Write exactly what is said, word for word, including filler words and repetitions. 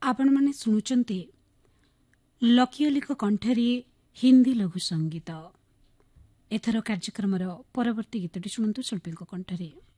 आपण माने शुणुचंती लकी अली कंठरे हिंदी लघु संगीत। एथर कार्यक्रम परवर्ती गीतटी शुणु शिल्पी कंठरे।